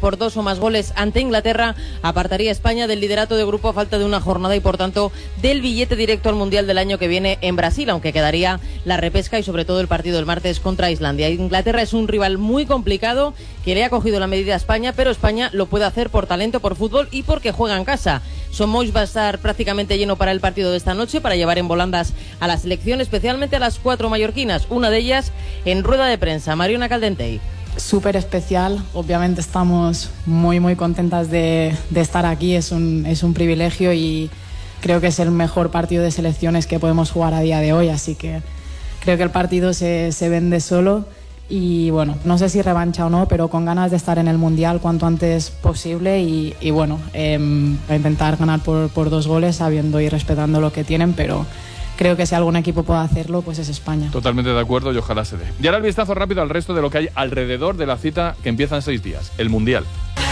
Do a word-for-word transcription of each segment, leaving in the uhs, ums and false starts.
por dos o más goles ante Inglaterra apartaría a España del liderato de grupo a falta de una jornada y por tanto del billete directo al Mundial del año que viene en Brasil, aunque quedaría la repesca y sobre todo el partido del martes contra Islandia. Inglaterra es un rival muy complicado que le ha cogido la medida a España, pero España lo puede hacer por talento, por fútbol y porque juega en casa. Somoix va a estar prácticamente lleno para el partido de esta noche, para llevar en volandas a la selección, especialmente a las cuatro mallorquinas, una de ellas en rueda de prensa, Mariona Caldentey. Súper especial, obviamente estamos muy muy contentas de, de estar aquí, es un, es un privilegio y creo que es el mejor partido de selecciones que podemos jugar a día de hoy, así que creo que el partido se, se vende solo y bueno, no sé si revancha o no, pero con ganas de estar en el Mundial cuanto antes posible y, y bueno, eh, a intentar ganar por, por dos goles sabiendo y respetando lo que tienen, pero creo que si algún equipo puede hacerlo, pues es España. Totalmente de acuerdo y ojalá se dé. Y ahora el vistazo rápido al resto de lo que hay alrededor de la cita que empieza en seis días, el Mundial.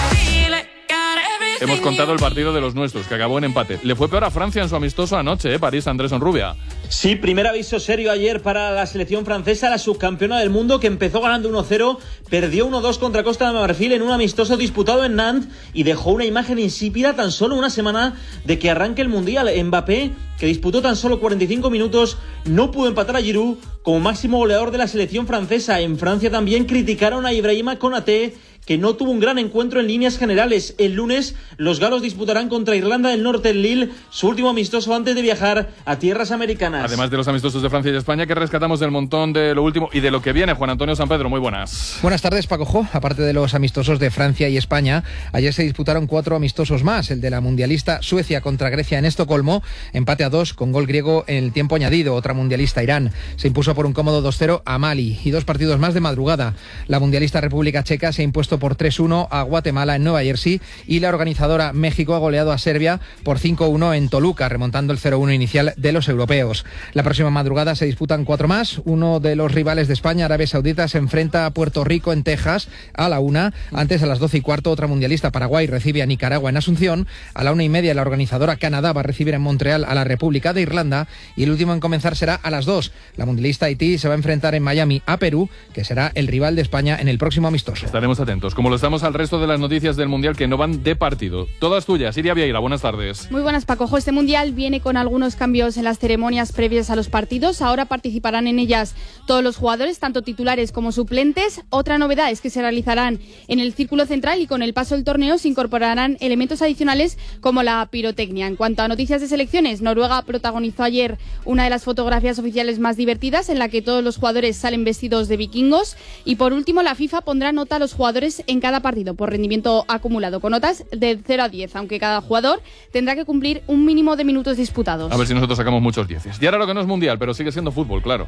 Hemos contado el partido de los nuestros, que acabó en empate. Le fue peor a Francia en su amistoso anoche, ¿eh? París, Andrés Onrubia. Sí, primer aviso serio ayer para la selección francesa, la subcampeona del mundo, que empezó ganando uno cero, perdió uno dos contra Costa de Marfil en un amistoso disputado en Nantes y dejó una imagen insípida tan solo una semana de que arranque el Mundial. Mbappé, que disputó tan solo cuarenta y cinco minutos, no pudo empatar a Giroud como máximo goleador de la selección francesa. En Francia también criticaron a Ibrahima Konaté, que no tuvo un gran encuentro en líneas generales. El lunes los galos disputarán contra Irlanda del Norte en Lille, su último amistoso antes de viajar a tierras americanas. Además de los amistosos de Francia y España, que rescatamos del montón de lo último y de lo que viene. Juan Antonio San Pedro, muy buenas. Buenas tardes, Paco Jo. Aparte de los amistosos de Francia y España, ayer se disputaron cuatro amistosos más. El de la mundialista Suecia contra Grecia en Estocolmo, empate a dos con gol griego en el tiempo añadido. Otra mundialista, Irán, se impuso por un cómodo dos cero a Mali. Y dos partidos más de madrugada. La mundialista República Checa se ha impuesto por tres uno a Guatemala en Nueva Jersey y la organizadora México ha goleado a Serbia por cinco uno en Toluca, remontando el cero uno inicial de los europeos. La próxima madrugada se disputan cuatro más. Uno de los rivales de España, Arabia Saudita, se enfrenta a Puerto Rico en Texas a la una. Antes, a las doce y cuarto, otra mundialista, Paraguay, recibe a Nicaragua en Asunción. A la una y media, la organizadora Canadá va a recibir en Montreal a la República de Irlanda. Y el último en comenzar será a las dos. La mundialista Haití se va a enfrentar en Miami a Perú, que será el rival de España en el próximo amistoso. Estaremos atentos, como lo estamos al resto de las noticias del Mundial que no van de partido. Todas tuyas. Iria Vieira, buenas tardes. Muy buenas, Paco. Este Mundial viene con algunos cambios en las ceremonias previas a los partidos. Ahora participarán en ellas todos los jugadores, tanto titulares como suplentes. Otra novedad es que se realizarán en el círculo central y con el paso del torneo se incorporarán elementos adicionales como la pirotecnia. En cuanto a noticias de selecciones, Noruega protagonizó ayer una de las fotografías oficiales más divertidas en la que todos los jugadores salen vestidos de vikingos. Y por último, la FIFA pondrá nota a los jugadores en cada partido por rendimiento acumulado, con notas de cero a diez, aunque cada jugador tendrá que cumplir un mínimo de minutos disputados. A ver si nosotros sacamos muchos dieces. Y ahora lo que no es mundial, pero sigue siendo fútbol, claro.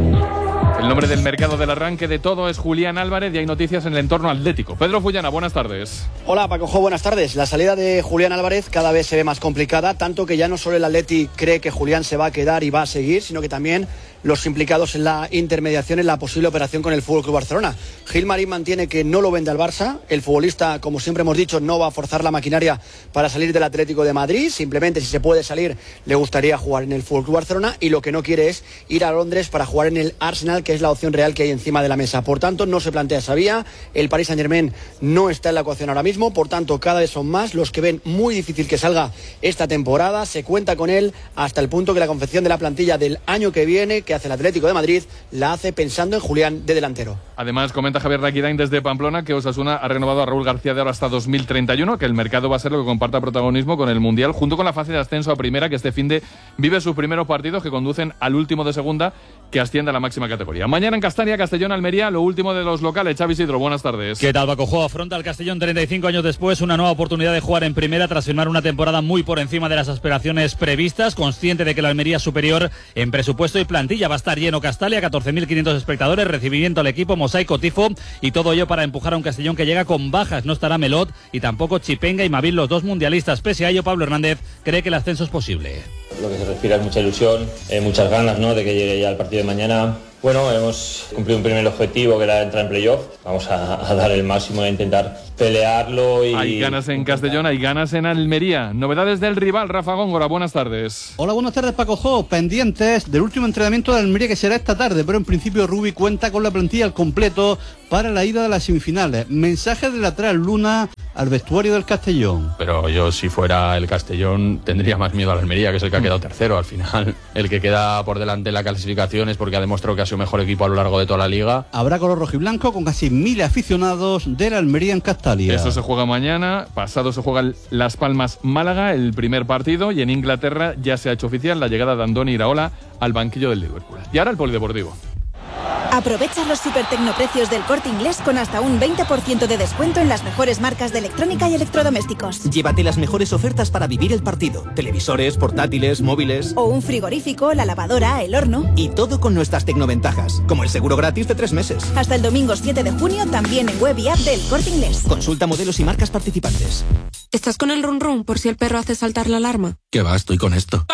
El nombre del mercado del arranque de todo es Julián Álvarez y hay noticias en el entorno atlético. Pedro Fullana, buenas tardes. Hola, Paco Jo, buenas tardes. La salida de Julián Álvarez cada vez se ve más complicada, tanto que ya no solo el Atleti cree que Julián se va a quedar y va a seguir, sino que también los implicados en la intermediación en la posible operación con el F C Barcelona. Gilmarín mantiene que no lo vende al Barça. El futbolista, como siempre hemos dicho, no va a forzar la maquinaria para salir del Atlético de Madrid. Simplemente, si se puede salir, le gustaría jugar en el F C Barcelona y lo que no quiere es ir a Londres para jugar en el Arsenal, que es la opción real que hay encima de la mesa. Por tanto, no se plantea esa vía. El Paris Saint-Germain no está en la ecuación ahora mismo. Por tanto, cada vez son más los que ven muy difícil que salga esta temporada. Se cuenta con él hasta el punto que la confección de la plantilla del año que viene, que hace el Atlético de Madrid, la hace pensando en Julián de delantero. Además, comenta Javier Raquidain desde Pamplona que Osasuna ha renovado a Raúl García de ahora hasta dos mil treinta y uno, que el mercado va a ser lo que comparta protagonismo con el Mundial, junto con la fase de ascenso a primera, que este finde vive sus primeros partidos que conducen al último de segunda, que asciende a la máxima categoría. Mañana en Castalia, Castellón, Almería, lo último de los locales. Xavi Isidro, buenas tardes. ¿Qué tal, Paco Jo? Afronta el Castellón treinta y cinco años después una nueva oportunidad de jugar en primera tras firmar una temporada muy por encima de las aspiraciones previstas, consciente de que la Almería es superior en presupuesto y plantilla. Va a estar lleno Castalia, catorce mil quinientos espectadores, recibimiento al equipo, mosaico, tifo y todo ello para empujar a un Castellón que llega con bajas. No estará Melot y tampoco Chipenga y Mavil, los dos mundialistas. Pese a ello, Pablo Hernández cree que el ascenso es posible. Lo que se respira es mucha ilusión, eh, muchas ganas, ¿no?, de que llegue ya el partido de mañana. Bueno, hemos cumplido un primer objetivo que era entrar en playoff. Vamos a, a dar el máximo e intentar pelearlo. Y... Hay ganas en Castellón, hay ganas en Almería. Novedades del rival, Rafa Góngora, buenas tardes. Hola, buenas tardes, Paco Jo. Pendientes del último entrenamiento de Almería, que será esta tarde, pero en principio Rubi cuenta con la plantilla al completo para la ida de las semifinales. Mensaje del lateral Luna al vestuario del Castellón. Pero yo, si fuera el Castellón, tendría más miedo a la Almería, que es el que ha quedado tercero. Al final, el que queda por delante en la clasificación es porque ha demostrado que ha sido mejor equipo a lo largo de toda la liga. Habrá color rojiblanco con casi mil aficionados de la Almería en Castalia. Eso se juega mañana. Pasado se juega Las Palmas-Málaga, el primer partido. Y en Inglaterra ya se ha hecho oficial la llegada de Andoni Iraola al banquillo del Liverpool. Y ahora el polideportivo. Aprovecha los super tecnoprecios del Corte Inglés con hasta un veinte por ciento de descuento en las mejores marcas de electrónica y electrodomésticos. Llévate las mejores ofertas para vivir el partido. Televisores, portátiles, móviles. O un frigorífico, la lavadora, el horno. Y todo con nuestras tecnoventajas, como el seguro gratis de tres meses. Hasta el domingo siete de junio también en web y app del Corte Inglés. Consulta modelos y marcas participantes. ¿Estás con el run run por si el perro hace saltar la alarma? ¿Qué va? Estoy con esto.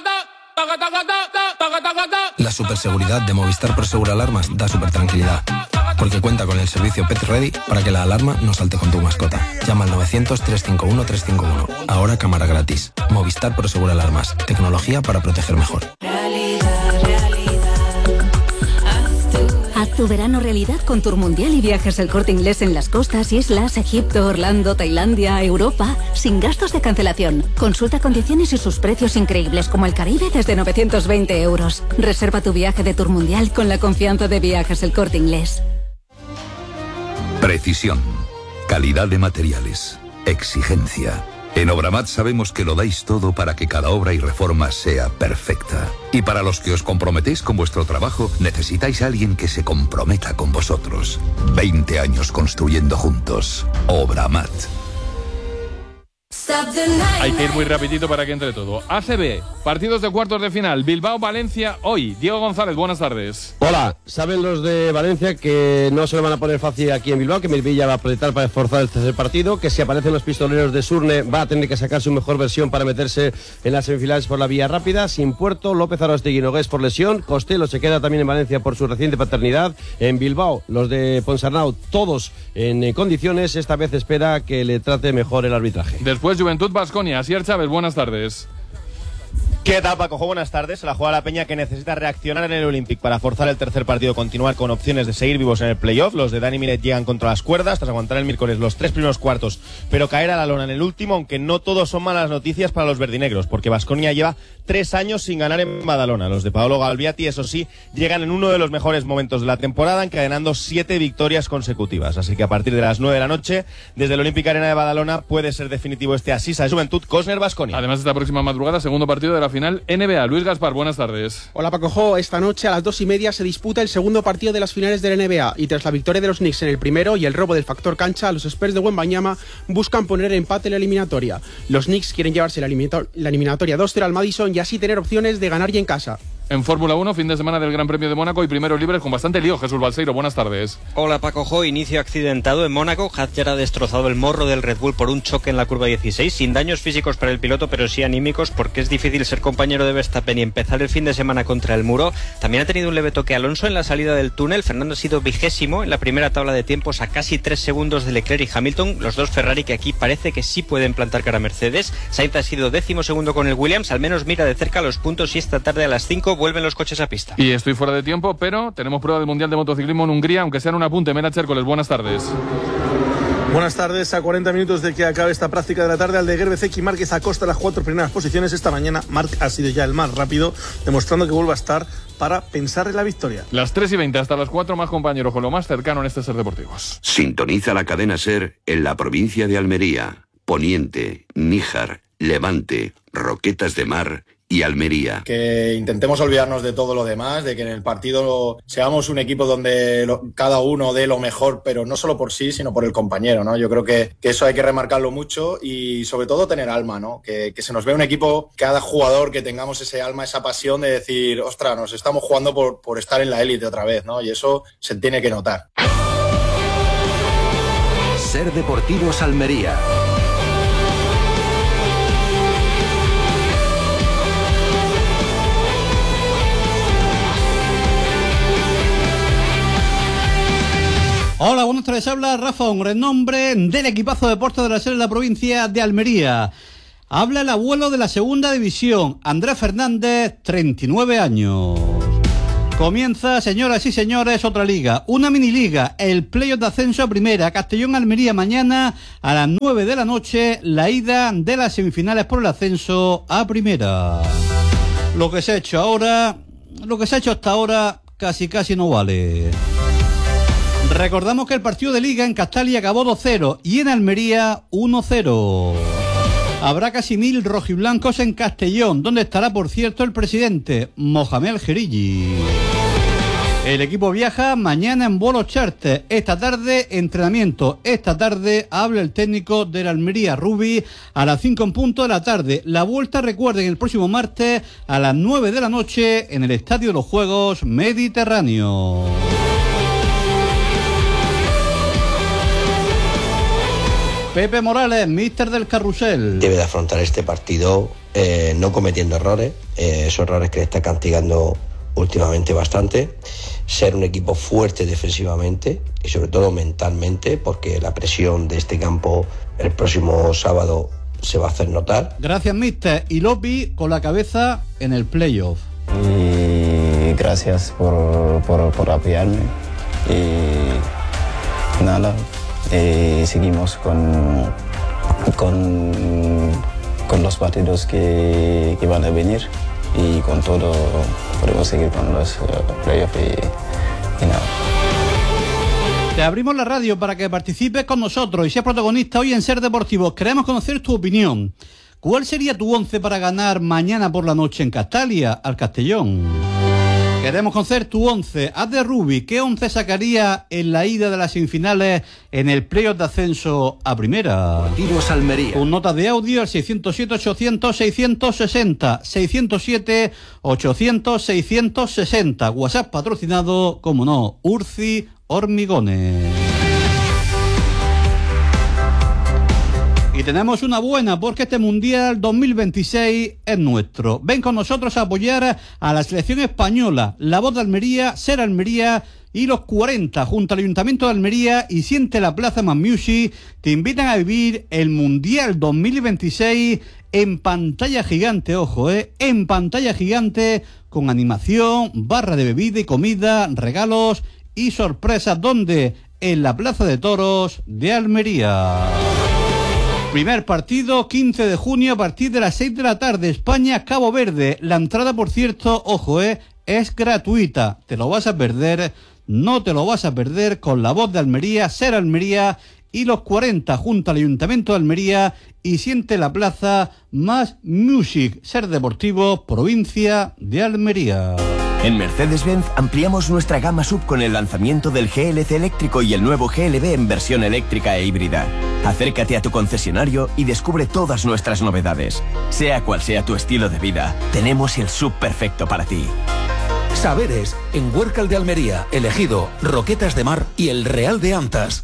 La superseguridad de Movistar Prosegur Alarmas da super tranquilidad, porque cuenta con el servicio Pet Ready para que la alarma no salte con tu mascota. Llama al novecientos, trescientos cincuenta y uno, trescientos cincuenta y uno. Ahora cámara gratis. Movistar Prosegur Alarmas. Tecnología para proteger mejor. Haz tu verano realidad con Tour Mundial y viajes El Corte Inglés en las costas, islas, Egipto, Orlando, Tailandia, Europa, sin gastos de cancelación. Consulta condiciones y sus precios increíbles como el Caribe desde novecientos veinte euros. Reserva tu viaje de Tour Mundial con la confianza de Viajes El Corte Inglés. Precisión, calidad de materiales, exigencia. En Obramat sabemos que lo dais todo para que cada obra y reforma sea perfecta. Y para los que os comprometéis con vuestro trabajo, necesitáis a alguien que se comprometa con vosotros. veinte años construyendo juntos. Obramat. Hay que ir muy rapidito para que entre todo. A C B, partidos de cuartos de final. Bilbao-Valencia hoy. Diego González, buenas tardes. Hola, saben los de Valencia que no se lo van a poner fácil aquí en Bilbao, que Melvilla va a apretar para esforzar el tercer partido, que si aparecen los pistoleros de Surne va a tener que sacar su mejor versión para meterse en las semifinales por la vía rápida. Sin Puerto, López Arostegui Nogués por lesión, Costello se queda también en Valencia por su reciente paternidad. En Bilbao, los de Ponsarnau, todos en condiciones. Esta vez espera que le trate mejor el arbitraje. Después Juventud Baskonia. Asier Chávez, buenas tardes. ¿Qué tal, Paco? Buenas tardes. Se la juega la Peña, que necesita reaccionar en el Olympic para forzar el tercer partido, continuar con opciones de seguir vivos en el playoff. Los de Dani Miret llegan contra las cuerdas tras aguantar el miércoles los tres primeros cuartos, pero caer a la lona en el último, aunque no todos son malas noticias para los verdinegros, porque Baskonia lleva tres años sin ganar en Badalona. Los de Paolo Galbiati, eso sí, llegan en uno de los mejores momentos de la temporada, encadenando siete victorias consecutivas. Así que a partir de las nueve de la noche, desde el Olympic Arena de Badalona, puede ser definitivo este Asisa de Juventud Cosner-Baskonia. Además, esta próxima madrugada, segundo partido de la final N B A. Luis Gaspar, buenas tardes. Hola, Paco Jo. Esta noche a las dos y media se disputa el segundo partido de las finales de la N B A, y tras la victoria de los Knicks en el primero y el robo del factor cancha, los Spurs de Wembanyama buscan poner empate en la eliminatoria. Los Knicks quieren llevarse la, eliminator- la eliminatoria dos cero al Madison y así tener opciones de ganar ya en casa. En Fórmula uno, fin de semana del Gran Premio de Mónaco y primeros libres con bastante lío. Jesús Balseiro, buenas tardes. Hola, Paco Jo. Inicio accidentado en Mónaco. Hadjar ha destrozado el morro del Red Bull por un choque en la curva dieciséis, sin daños físicos para el piloto, pero sí anímicos, porque es difícil ser compañero de Verstappen y empezar el fin de semana contra el muro. También ha tenido un leve toque Alonso en la salida del túnel. Fernando ha sido vigésimo en la primera tabla de tiempos, a casi tres segundos de Leclerc y Hamilton, los dos Ferrari que aquí parece que sí pueden plantar cara a Mercedes. Sainz ha sido décimo segundo con el Williams, al menos mira de cerca los puntos, y esta tarde a las cinco vuelven los coches a pista. Y estoy fuera de tiempo, pero tenemos prueba del Mundial de Motociclismo en Hungría, aunque sea en un apunte. Mena Chércoles, buenas tardes. Buenas tardes. A cuarenta minutos de que acabe esta práctica de la tarde, Aldeguer, Bezzecchi y Márquez acosta las cuatro primeras posiciones. Esta mañana Marc ha sido ya el más rápido, demostrando que vuelve a estar para pensar en la victoria. Las tres y veinte hasta las cuatro, más compañeros con lo más cercano en este Ser Deportivos. Sintoniza la cadena Ser en la provincia de Almería, Poniente, Níjar, Levante, Roquetas de Mar y Almería. Que intentemos olvidarnos de todo lo demás, de que en el partido seamos un equipo donde lo, cada uno dé lo mejor, pero no solo por sí, sino por el compañero, ¿no? Yo creo que, que eso hay que remarcarlo mucho y sobre todo tener alma, ¿no? Que, que se nos vea un equipo, cada jugador, que tengamos ese alma, esa pasión de decir, ostras, nos estamos jugando por, por estar en la élite otra vez, ¿no? Y eso se tiene que notar. Ser Deportivos Almería. Hola, buenas tardes. Habla Rafa Ongre, en nombre del equipazo de deportes de la SER de la provincia de Almería. Habla el abuelo de la segunda división, Andrés Fernández, treinta y nueve años. Comienza, señoras y señores, otra liga, una mini liga, el playoff de ascenso a primera, Castellón-Almería mañana a las nueve de la noche, la ida de las semifinales por el ascenso a primera. Lo que se ha hecho ahora, lo que se ha hecho hasta ahora, casi casi no vale. Recordamos que el partido de liga en Castalia acabó dos cero y en Almería uno cero. Habrá casi mil rojiblancos en Castellón, donde estará, por cierto, el presidente, Mohamed El-Jeriji. El equipo viaja mañana en vuelo charter. Esta tarde, entrenamiento. Esta tarde habla el técnico del Almería, Rubi, a las cinco en punto de la tarde. La vuelta, recuerden, el próximo martes a las nueve de la noche en el Estadio de los Juegos Mediterráneo. Pepe Morales, míster del Carrusel. Debe de afrontar este partido eh, no cometiendo errores, eh, esos errores que le está castigando últimamente bastante, ser un equipo fuerte defensivamente y sobre todo mentalmente, porque la presión de este campo el próximo sábado se va a hacer notar. Gracias, míster. Y Lopi con la cabeza en el playoff. Y gracias por, por, por apoyarme. Y nada. Eh, seguimos con, con, con los partidos que, que van a venir y con todo podemos seguir con los uh, playoffs y, y nada. Te abrimos la radio para que participes con nosotros y seas protagonista hoy en Ser Deportivos. Queremos conocer tu opinión. ¿Cuál sería tu once para ganar mañana por la noche en Castalia al Castellón? Queremos conocer tu once. Haz de Rubi, ¿qué once sacaría en la ida de las semifinales en el playoff de ascenso a primera? Tiros Almería. Con notas de audio al seiscientos siete, ochocientos, seiscientos sesenta. seiscientos siete, ochocientos, seiscientos sesenta. WhatsApp patrocinado, como no, Urci Hormigones. Y tenemos una buena, porque este Mundial dos mil veintiséis es nuestro. Ven con nosotros a apoyar a la selección española, La Voz de Almería, Ser Almería y Los cuarenta, junto al Ayuntamiento de Almería y Siente la Plaza Man Music, te invitan a vivir el Mundial dos mil veintiséis en pantalla gigante, ojo, eh, en pantalla gigante, con animación, barra de bebida y comida, regalos y sorpresas, donde en la Plaza de Toros de Almería. Primer partido, quince de junio a partir de las seis de la tarde, España-Cabo Verde. La entrada, por cierto, ojo, eh, es gratuita. Te lo vas a perder, no te lo vas a perder con La Voz de Almería, Ser Almería y Los cuarenta, junto al Ayuntamiento de Almería y Siente la Plaza más Music. Ser Deportivo, provincia de Almería. En Mercedes-Benz ampliamos nuestra gama sub con el lanzamiento del G L C eléctrico y el nuevo G L B en versión eléctrica e híbrida. Acércate a tu concesionario y descubre todas nuestras novedades. Sea cual sea tu estilo de vida, tenemos el sub perfecto para ti. Saberes, en Huércal de Almería, Elegido, Roquetas de Mar y el Real de Antas.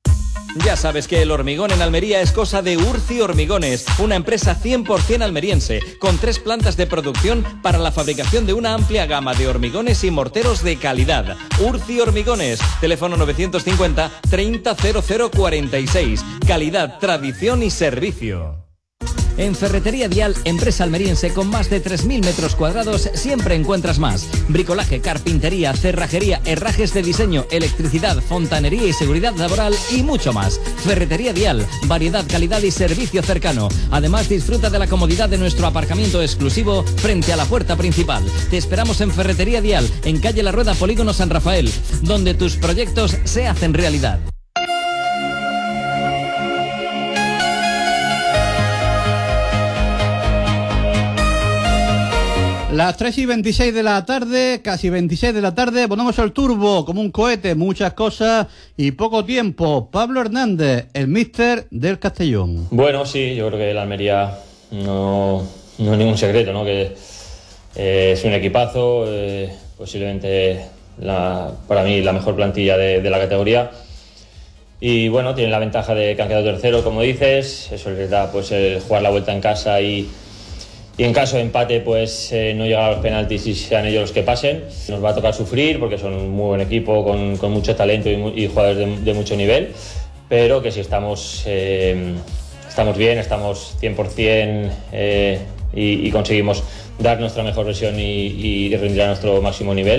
Ya sabes que el hormigón en Almería es cosa de Urci Hormigones, una empresa cien por ciento almeriense, con tres plantas de producción para la fabricación de una amplia gama de hormigones y morteros de calidad. Urci Hormigones, teléfono novecientos cincuenta, treinta, cero cero cuarenta y seis. Calidad, tradición y servicio. En Ferretería Dial, empresa almeriense con más de tres mil metros cuadrados, siempre encuentras más. Bricolaje, carpintería, cerrajería, herrajes de diseño, electricidad, fontanería y seguridad laboral y mucho más. Ferretería Dial, variedad, calidad y servicio cercano. Además, disfruta de la comodidad de nuestro aparcamiento exclusivo frente a la puerta principal. Te esperamos en Ferretería Dial, en calle La Rueda, Polígono San Rafael, donde tus proyectos se hacen realidad. Las tres y veintiséis de la tarde, casi veintiséis de la tarde, ponemos el turbo como un cohete, muchas cosas y poco tiempo. Pablo Hernández, el míster del Castellón. Bueno, sí, yo creo que el Almería no, no es ningún secreto, ¿no? Que eh, es un equipazo, eh, posiblemente la, para mí la mejor plantilla de, de la categoría. Y bueno, tienen la ventaja de que han quedado tercero, como dices, eso les da pues el jugar la vuelta en casa y... Y en caso de empate, pues eh, no llegar a los penaltis y sean ellos los que pasen. Nos va a tocar sufrir porque son un muy buen equipo con, con mucho talento y, y jugadores de, de mucho nivel. Pero que si estamos, eh, estamos bien, estamos cien por ciento eh, y, y conseguimos dar nuestra mejor versión y, y rendir a nuestro máximo nivel,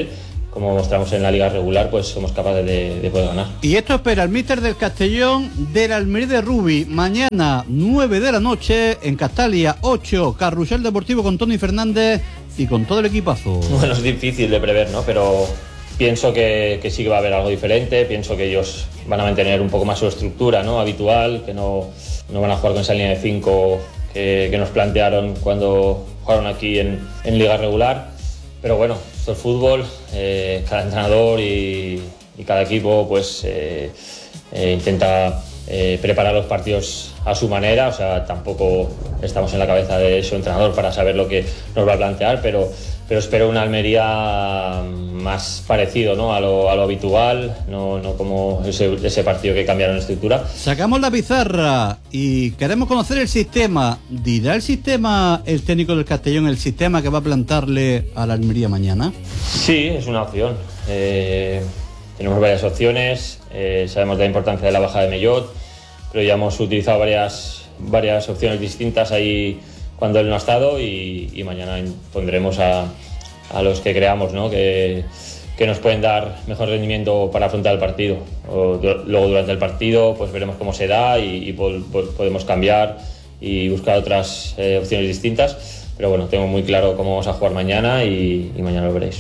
como mostramos en la liga regular, pues somos capaces de, de poder ganar. Y esto espera el míster del Castellón del Almería de Rubí. Mañana, nueve de la noche, en Castalia, ocho, Carrusel Deportivo con Tony Fernández y con todo el equipazo. Bueno, es difícil de prever, ¿no? Pero pienso que, que sí que va a haber algo diferente. Pienso que ellos van a mantener un poco más su estructura, ¿no? Habitual, que no, no van a jugar con esa línea de cinco que, que nos plantearon cuando jugaron aquí en, en liga regular. Pero bueno, esto es fútbol, eh, cada entrenador y, y cada equipo pues eh, eh, intenta eh, preparar los partidos a su manera. O sea, tampoco estamos en la cabeza de su entrenador para saber lo que nos va a plantear, pero, pero espero una Almería más parecido, ¿no? a, lo, a lo habitual, no, no como ese, ese partido que cambiaron de estructura. Sacamos la pizarra y queremos conocer el sistema. ¿Dirá el sistema, el técnico del Castellón, el sistema que va a plantarle a la Almería mañana? Sí, es una opción. Eh, tenemos varias opciones, eh, sabemos de la importancia de la baja de Mellot, pero ya hemos utilizado varias, varias opciones distintas ahí cuando él no ha estado y, y mañana pondremos a, a los que creamos, ¿no? que, que nos pueden dar mejor rendimiento para afrontar el partido. O, luego durante el partido pues veremos cómo se da y, y po, po, podemos cambiar y buscar otras eh, opciones distintas, pero bueno, tengo muy claro cómo vamos a jugar mañana y, y mañana lo veréis.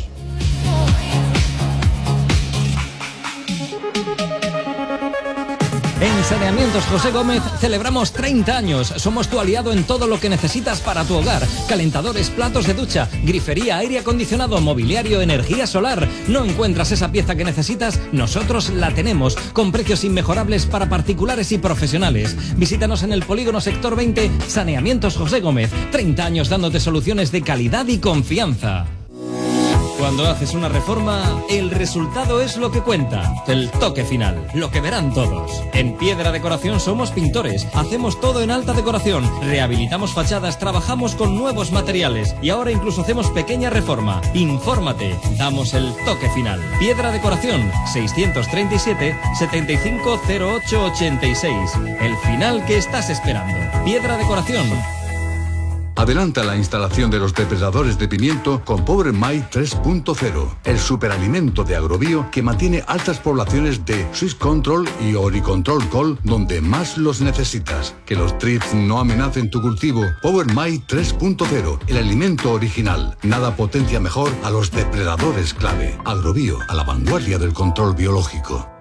En Saneamientos José Gómez celebramos treinta años. Somos tu aliado en todo lo que necesitas para tu hogar. Calentadores, platos de ducha, grifería, aire acondicionado, mobiliario, energía solar. ¿No encuentras esa pieza que necesitas? Nosotros la tenemos, con precios inmejorables para particulares y profesionales. Visítanos en el Polígono Sector veinte, Saneamientos José Gómez. treinta años dándote soluciones de calidad y confianza. Cuando haces una reforma, el resultado es lo que cuenta. El toque final, lo que verán todos. En Piedra Decoración somos pintores, hacemos todo en alta decoración, rehabilitamos fachadas, trabajamos con nuevos materiales y ahora incluso hacemos pequeña reforma. Infórmate, damos el toque final. Piedra Decoración, seiscientos treinta y siete, setenta y cinco cero ocho ochenta y seis. El final que estás esperando. Piedra Decoración. Adelanta la instalación de los depredadores de pimiento con Power My tres punto cero, el superalimento de Agrobio que mantiene altas poblaciones de Swiss Control y Oricontrol Col donde más los necesitas. Que los trips no amenacen tu cultivo. Power My tres punto cero, el alimento original. Nada potencia mejor a los depredadores clave. Agrobio, a la vanguardia del control biológico.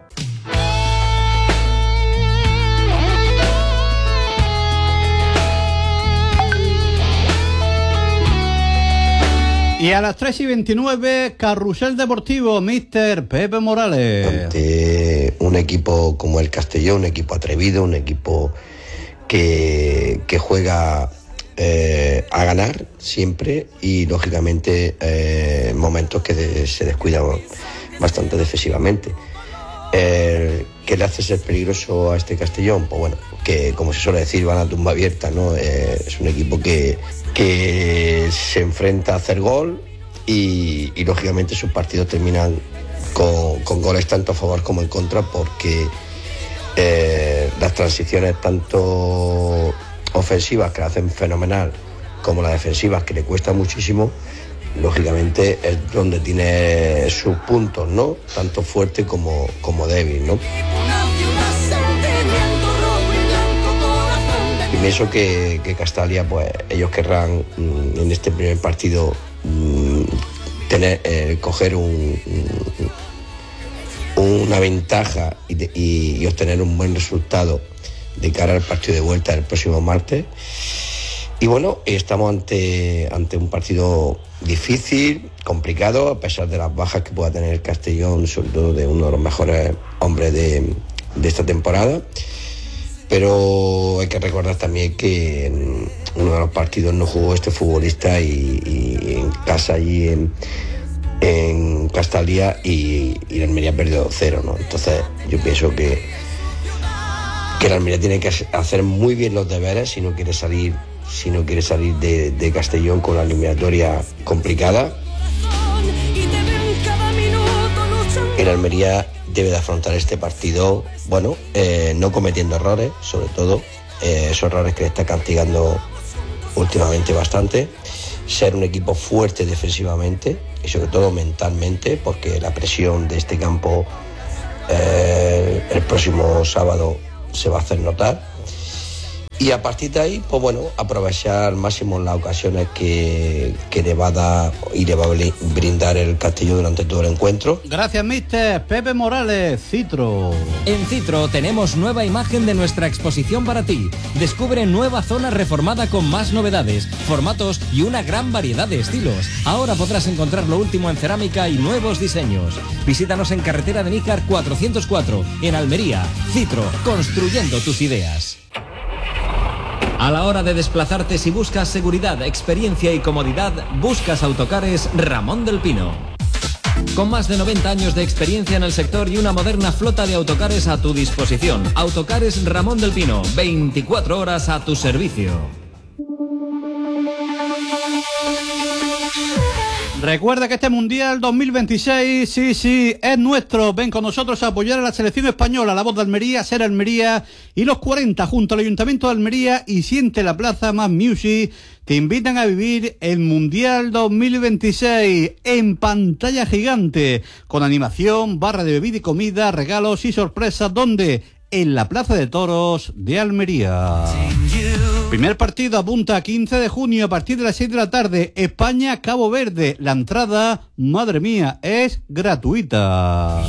Y a las tres y veintinueve, Carrusel Deportivo, míster Pepe Morales. Ante un equipo como el Castellón, un equipo atrevido, un equipo que, que juega eh, a ganar siempre y, lógicamente, eh, momentos que de, se descuidan bastante defensivamente. Eh, ¿Qué le hace ser peligroso a este Castellón? Pues bueno, que como se suele decir, van a tumba abierta, ¿no? Eh, es un equipo que, que se enfrenta a hacer gol y, y lógicamente sus partidos terminan con, con goles tanto a favor como en contra porque eh, las transiciones tanto ofensivas que la hacen fenomenal como las defensivas que le cuesta muchísimo, lógicamente es donde tiene sus puntos, ¿no? Tanto fuerte como, como débil, ¿no? Y pienso que, que Castalia, pues ellos querrán mmm, en este primer partido mmm, tener, eh, coger un, un, una ventaja y, de, y, y obtener un buen resultado de cara al partido de vuelta el próximo martes. Y bueno, estamos ante, ante un partido difícil, complicado, a pesar de las bajas que pueda tener el Castellón, sobre todo de uno de los mejores hombres de, de esta temporada. Pero hay que recordar también que en uno de los partidos no jugó este futbolista y, y en casa allí en, en Castalia y, y la Almería perdió dos cero, ¿no? Entonces yo pienso que, que la Almería tiene que hacer muy bien los deberes si no quiere salir si no quiere salir de, de Castellón con la eliminatoria complicada. El Almería debe de afrontar este partido, bueno, eh, no cometiendo errores, sobre todo, eh, esos errores que le está castigando últimamente bastante, ser un equipo fuerte defensivamente y sobre todo mentalmente, porque la presión de este campo eh, el próximo sábado se va a hacer notar. Y a partir de ahí, pues bueno, aprovechar al máximo las ocasiones que, que le va a dar y le va a brindar el Castellón durante todo el encuentro. Gracias, mister Pepe Morales, Citro. En Citro tenemos nueva imagen de nuestra exposición para ti. Descubre nueva zona reformada con más novedades, formatos y una gran variedad de estilos. Ahora podrás encontrar lo último en cerámica y nuevos diseños. Visítanos en carretera de Níjar cuatrocientos cuatro, en Almería. Citro, construyendo tus ideas. A la hora de desplazarte, si buscas seguridad, experiencia y comodidad, buscas Autocares Ramón del Pino. Con más de noventa años de experiencia en el sector y una moderna flota de autocares a tu disposición. Autocares Ramón del Pino, veinticuatro horas a tu servicio. Recuerda que este Mundial dos mil veintiséis, sí, sí, es nuestro. Ven con nosotros a apoyar a la selección española. La Voz de Almería, Ser Almería y Los cuarenta junto al Ayuntamiento de Almería y Siente la Plaza más Music te invitan a vivir el Mundial dos mil veintiséis en pantalla gigante con animación, barra de bebida y comida, regalos y sorpresas. ¿Dónde? En la Plaza de Toros de Almería. Primer partido apunta a quince de junio a partir de las seis de la tarde. España-Cabo Verde. La entrada, madre mía, es gratuita.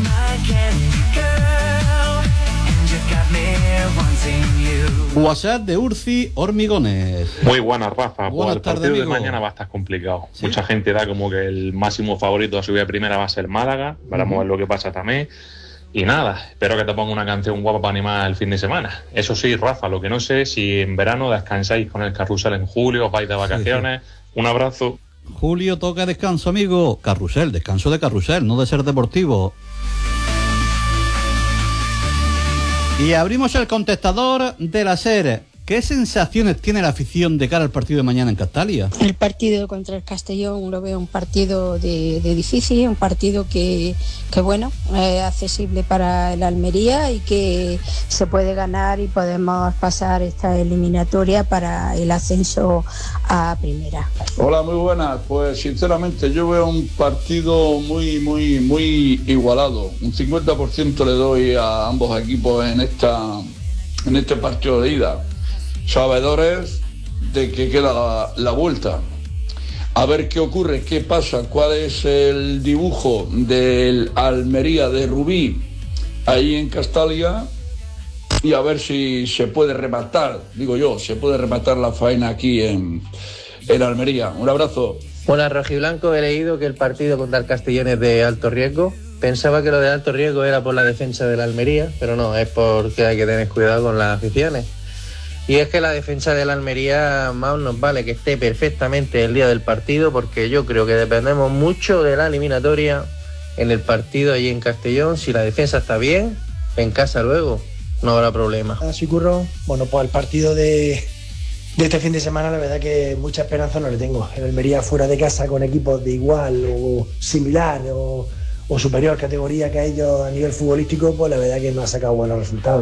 WhatsApp de Urci Hormigones. Muy buenas, Rafa. Buenas pues el tardes, partido amigo. de mañana va a estar complicado. ¿Sí? Mucha gente da como que el máximo favorito a subir a primera va a ser Málaga. Vamos Uh-huh. a ver lo que pasa también. Y nada, espero que te ponga una canción guapa para animar el fin de semana. Eso sí, Rafa, lo que no sé si en verano descansáis con el carrusel en julio, os vais de vacaciones. Un abrazo. Julio toca descanso, amigo. Carrusel, descanso de carrusel, no de ser deportivo. Y abrimos el contestador de la SER. ¿Qué sensaciones tiene la afición de cara al partido de mañana en Castalia? El partido contra el Castellón lo veo un partido de, de difícil, un partido que, que bueno, es accesible para el Almería y que se puede ganar y podemos pasar esta eliminatoria para el ascenso a primera. Hola, muy buenas. Pues sinceramente yo veo un partido muy, muy, muy igualado. Un cincuenta por ciento le doy a ambos equipos en esta, en este partido de ida. Sabedores de que queda la, la vuelta. A ver qué ocurre, qué pasa, cuál es el dibujo del Almería de Rubí ahí en Castalia y a ver si se puede rematar, digo yo, se puede rematar la faena aquí en, en Almería. Un abrazo. Bueno, rojiblanco, he leído que el partido contra el Castellón es de alto riesgo. Pensaba que lo de alto riesgo era por la defensa de la Almería, pero no, es porque hay que tener cuidado con las aficiones. Y es que la defensa de la Almería más nos vale que esté perfectamente el día del partido, porque yo creo que dependemos mucho de la eliminatoria en el partido allí en Castellón. Si la defensa está bien, en casa luego no habrá problema. Así curro, bueno, pues el partido de, de este fin de semana la verdad que mucha esperanza no le tengo. El Almería fuera de casa con equipos de igual o similar o, o superior categoría que a ellos a nivel futbolístico, pues la verdad que no ha sacado buenos resultados.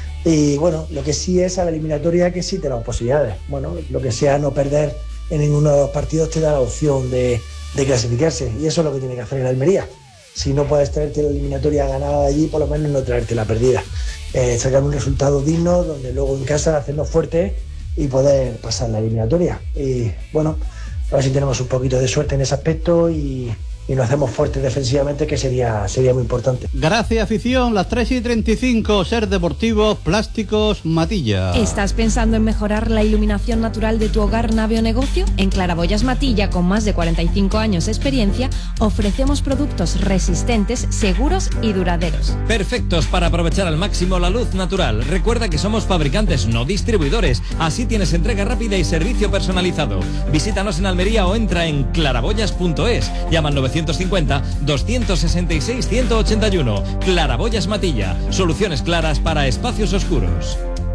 Y bueno, lo que sí es a la eliminatoria que sí te da posibilidades. Bueno, lo que sea no perder en ninguno de los partidos te da la opción de, de clasificarse. Y eso es lo que tiene que hacer el Almería. Si no puedes traerte la eliminatoria ganada de allí, por lo menos no traerte la perdida. Eh, sacar un resultado digno donde luego en casa hacernos fuertes y poder pasar la eliminatoria. Y bueno, a ver si tenemos un poquito de suerte en ese aspecto y... y nos hacemos fuertes defensivamente, que sería sería muy importante. Gracias, afición. Las tres y treinta y cinco, Ser Deportivos, Plásticos Matilla. ¿Estás pensando en mejorar la iluminación natural de tu hogar, nave o negocio? En Claraboyas Matilla, con más de cuarenta y cinco años de experiencia, ofrecemos productos resistentes, seguros y duraderos. Perfectos para aprovechar al máximo la luz natural. Recuerda que somos fabricantes, no distribuidores. Así tienes entrega rápida y servicio personalizado. Visítanos en Almería o entra en claraboyas punto es. Llama al novecientos cincuenta, doscientos sesenta y seis, ciento ochenta y uno. Claraboyas Matilla. Soluciones claras para espacios oscuros.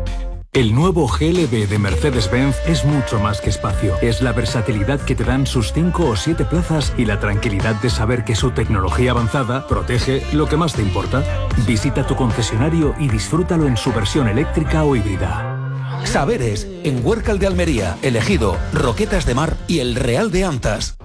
El nuevo G L B de Mercedes-Benz es mucho más que espacio. Es la versatilidad que te dan sus cinco o siete plazas y la tranquilidad de saber que su tecnología avanzada protege lo que más te importa. Visita tu concesionario y disfrútalo en su versión eléctrica o híbrida. Saberes, en Huércal de Almería, El Ejido, Roquetas de Mar y El Real de Antas.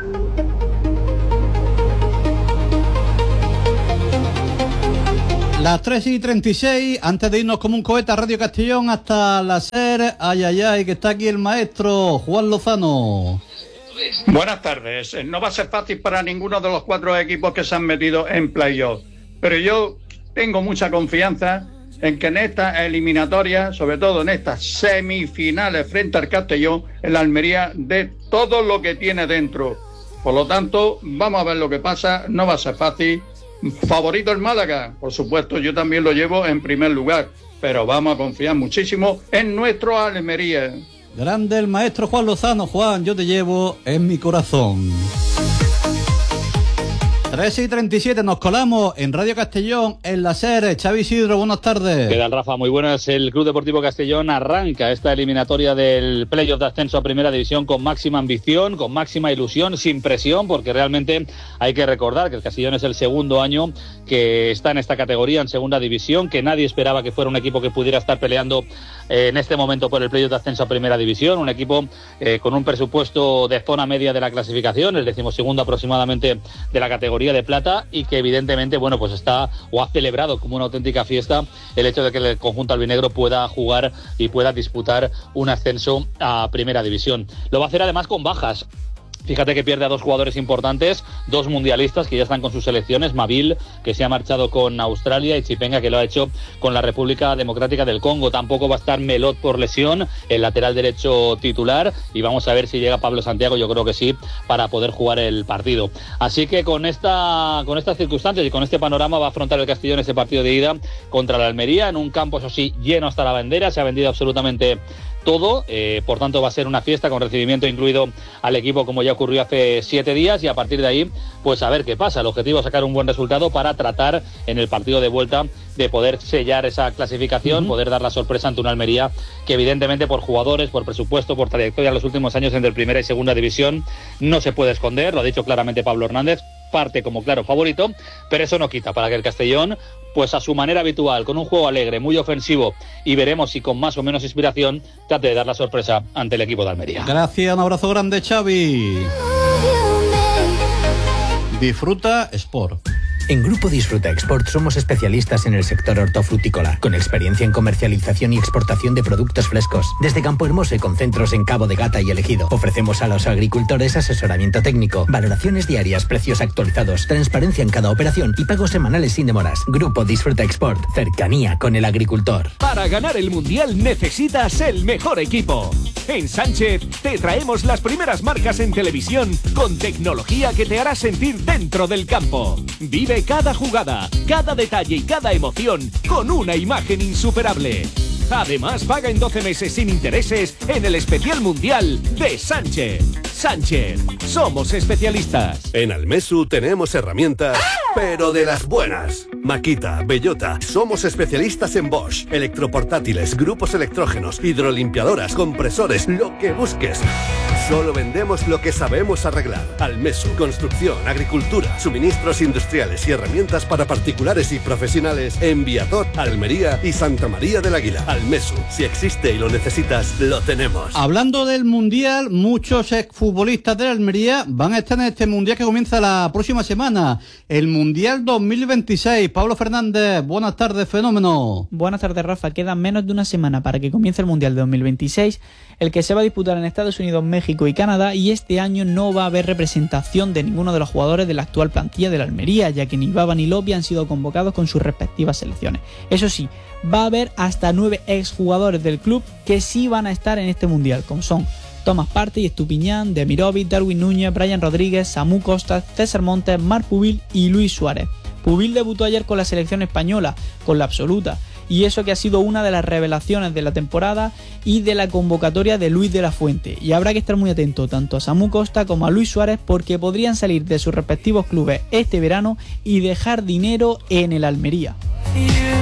Las tres y treinta y seis, antes de irnos como un cohete a Radio Castellón hasta la SER, ay, ay, ay, que está aquí el maestro Juan Lozano. Buenas tardes. No va a ser fácil para ninguno de los cuatro equipos que se han metido en playoff, pero yo tengo mucha confianza en que en esta eliminatoria, sobre todo en estas semifinales frente al Castellón, el Almería dé todo lo que tiene dentro. Por lo tanto, vamos a ver lo que pasa, no va a ser fácil. Favorito el Málaga, por supuesto, yo también lo llevo en primer lugar, pero vamos a confiar muchísimo en nuestro Almería. Grande el maestro Juan Lozano. Juan, yo te llevo en mi corazón. tres y treinta y siete, nos colamos en Radio Castellón, en la SER. Xavi Isidro, buenas tardes. ¿Qué tal, Rafa? Muy buenas. El Club Deportivo Castellón arranca esta eliminatoria del playoff de ascenso a Primera División con máxima ambición, con máxima ilusión, sin presión, porque realmente hay que recordar que el Castellón es el segundo año que está en esta categoría, en Segunda División, que nadie esperaba que fuera un equipo que pudiera estar peleando eh, en este momento por el playoff de ascenso a Primera División, un equipo eh, con un presupuesto de zona media de la clasificación, el decimosegundo aproximadamente de la categoría de plata, y que evidentemente, bueno, pues está o ha celebrado como una auténtica fiesta el hecho de que el conjunto albinegro pueda jugar y pueda disputar un ascenso a Primera División. Lo va a hacer además con bajas. Fíjate que pierde a dos jugadores importantes, dos mundialistas que ya están con sus selecciones, Mavil, que se ha marchado con Australia, y Chipenga, que lo ha hecho con la República Democrática del Congo. Tampoco va a estar Melot por lesión, el lateral derecho titular, y vamos a ver si llega Pablo Santiago, yo creo que sí, para poder jugar el partido. Así que con esta con estas circunstancias y con este panorama va a afrontar el Castellón ese partido de ida contra la Almería, en un campo, eso sí, lleno hasta la bandera. Se ha vendido absolutamente todo, eh, por tanto va a ser una fiesta con recibimiento incluido al equipo, como ya ocurrió hace siete días, y a partir de ahí pues a ver qué pasa. El objetivo es sacar un buen resultado para tratar en el partido de vuelta de poder sellar esa clasificación, uh-huh. poder dar la sorpresa ante una Almería que evidentemente por jugadores, por presupuesto, por trayectoria en los últimos años entre Primera y Segunda División no se puede esconder, lo ha dicho claramente Pablo Hernández, parte como claro favorito, pero eso no quita para que el Castellón, pues a su manera habitual, con un juego alegre, muy ofensivo, y veremos si con más o menos inspiración, trate de dar la sorpresa ante el equipo de Almería. Gracias, un abrazo grande, Xavi. Disfruta Sport. En Grupo Disfruta Export somos especialistas en el sector hortofrutícola, con experiencia en comercialización y exportación de productos frescos. Desde Campo Hermoso y con centros en Cabo de Gata y El Ejido, ofrecemos a los agricultores asesoramiento técnico, valoraciones diarias, precios actualizados, transparencia en cada operación y pagos semanales sin demoras. Grupo Disfruta Export, cercanía con el agricultor. Para ganar el Mundial necesitas el mejor equipo. En Sánchez te traemos las primeras marcas en televisión con tecnología que te hará sentir dentro del campo. Vive cada jugada, cada detalle y cada emoción con una imagen insuperable. Además, paga en doce meses sin intereses en el especial mundial de Sánchez. Sánchez, somos especialistas. En Almesu tenemos herramientas, pero de las buenas. Makita, Bellota, somos especialistas en Bosch, electroportátiles, grupos electrógenos, hidrolimpiadoras, compresores, lo que busques. Solo vendemos lo que sabemos arreglar. Almesu, construcción, agricultura, suministros industriales y herramientas para particulares y profesionales en Viator, Almería y Santa María del Águila. Almesu, si existe y lo necesitas, lo tenemos. Hablando del Mundial, muchos exfutbolistas de la Almería van a estar en este Mundial que comienza la próxima semana, el Mundial dos mil veintiséis. Pablo Fernández, buenas tardes, fenómeno. Buenas tardes, Rafa. Queda menos de una semana para que comience el Mundial de dos mil veintiséis, el que se va a disputar en Estados Unidos, México y Canadá, y este año no va a haber representación de ninguno de los jugadores de la actual plantilla de la Almería, ya que ni Baba ni Lopi han sido convocados con sus respectivas selecciones. Eso sí, va a haber hasta nueve exjugadores del club que sí van a estar en este Mundial, como son Tomás Partey, Estupiñán, Demirovic, Darwin Núñez, Brian Rodríguez, Samu Costa, César Montes, Marc Pubil y Luis Suárez. Pubil debutó ayer con la selección española, con la absoluta, y eso que ha sido una de las revelaciones de la temporada y de la convocatoria de Luis de la Fuente. Y habrá que estar muy atento tanto a Samu Costa como a Luis Suárez, porque podrían salir de sus respectivos clubes este verano y dejar dinero en el Almería.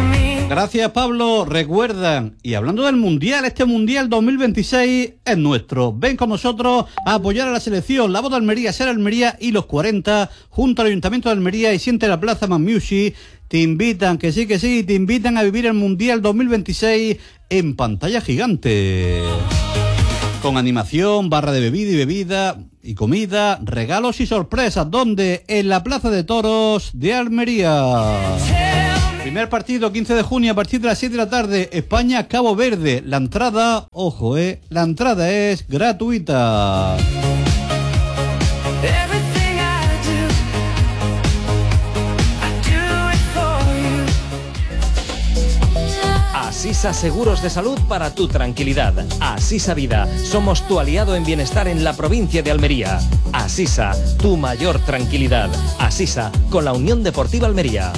Gracias, Pablo. Recuerdan, y hablando del Mundial, este Mundial dos mil veintiséis es nuestro. Ven con nosotros a apoyar a la selección. La Voz de Almería, Ser Almería y los cuarenta, junto al Ayuntamiento de Almería y Siente la Plaza Man Music, te invitan, que sí, que sí, te invitan a vivir el Mundial dos mil veintiséis en pantalla gigante. Con animación, barra de bebida y bebida y comida, regalos y sorpresas. ¿Dónde? En la Plaza de Toros de Almería. Primer partido, quince de junio, a partir de las siete de la tarde, España-Cabo Verde. La entrada, ojo, eh, la entrada es gratuita. Asisa Seguros de Salud para tu tranquilidad. Asisa Vida, somos tu aliado en bienestar en la provincia de Almería. Asisa, tu mayor tranquilidad. Asisa, con la Unión Deportiva Almería.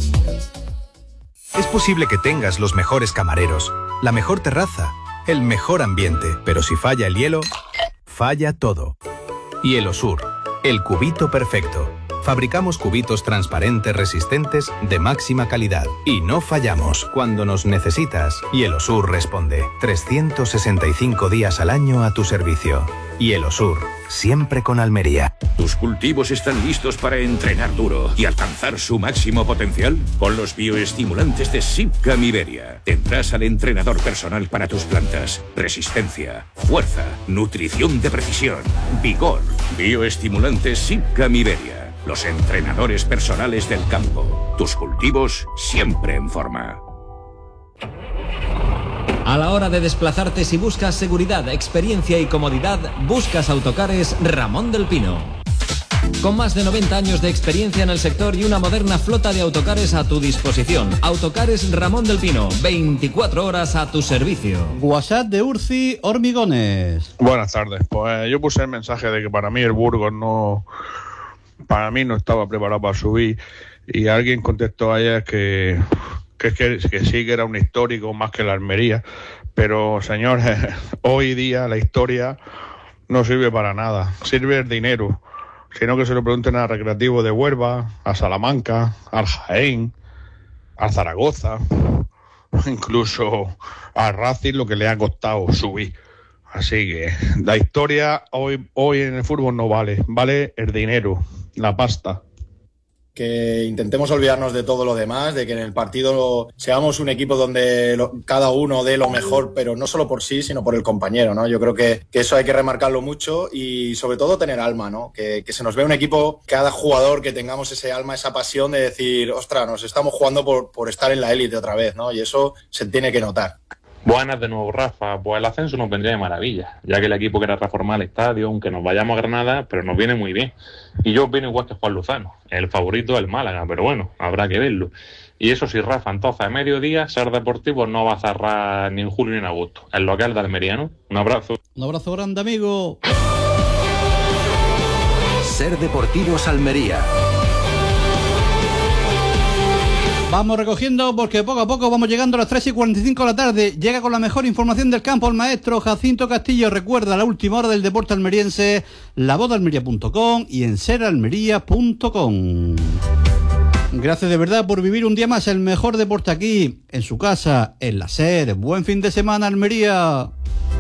Es posible que tengas los mejores camareros, la mejor terraza, el mejor ambiente, pero si falla el hielo, falla todo. Hielosur, el cubito perfecto. Fabricamos cubitos transparentes resistentes de máxima calidad. Y no fallamos. Cuando nos necesitas, Hielosur responde. trescientos sesenta y cinco días al año a tu servicio. Hielosur, siempre con Almería. ¿Tus cultivos están listos para entrenar duro y alcanzar su máximo potencial? Con los bioestimulantes de Sipcam Iberia tendrás al entrenador personal para tus plantas. Resistencia, fuerza, nutrición de precisión, vigor. Bioestimulantes Sipcam Iberia. Los entrenadores personales del campo. Tus cultivos siempre en forma. A la hora de desplazarte, si buscas seguridad, experiencia y comodidad, buscas Autocares Ramón del Pino. Con más de noventa años de experiencia en el sector y una moderna flota de autocares a tu disposición. Autocares Ramón del Pino, veinticuatro horas a tu servicio. WhatsApp de Urci Hormigones. Buenas tardes. Pues yo puse el mensaje de que para mí el Burgos no... Para mí no estaba preparado para subir, y alguien contestó ayer que, que, que, que sí que era un histórico más que la Almería, pero señores, hoy día la historia no sirve para nada, sirve el dinero, sino que se lo pregunten al Recreativo de Huelva, a Salamanca, al Jaén, a Zaragoza, incluso a Racing, lo que le ha costado subir. Así que la historia hoy, hoy en el fútbol no vale, vale el dinero, la pasta. Que intentemos olvidarnos de todo lo demás, de que en el partido seamos un equipo donde lo, cada uno dé lo mejor, pero no solo por sí, sino por el compañero, ¿no? Yo creo que, que eso hay que remarcarlo mucho y sobre todo tener alma, ¿no? Que, que se nos vea un equipo, cada jugador que tengamos ese alma, esa pasión de decir, ostras, nos estamos jugando por, por estar en la élite otra vez, ¿no? Y eso se tiene que notar. Buenas de nuevo, Rafa. Pues el ascenso nos vendría de maravilla, ya que el equipo quiere reformar el estadio, aunque nos vayamos a Granada, pero nos viene muy bien. Y yo opino igual que Juan Luzano, el favorito del Málaga, pero bueno, habrá que verlo. Y eso sí, Rafa, entonces a mediodía, Ser Deportivo no va a cerrar ni en julio ni en agosto. El local de Almería, ¿no? Un abrazo. Un abrazo grande, amigo. Ser Deportivos Almería. Vamos recogiendo porque poco a poco vamos llegando a las tres y cuarenta y cinco de la tarde. Llega con la mejor información del campo el maestro Jacinto Castillo. Recuerda la última hora del deporte almeriense, la voz de almería punto com y en ser almería punto com. Gracias de verdad por vivir un día más el mejor deporte aquí, en su casa, en la SER. Buen fin de semana, Almería.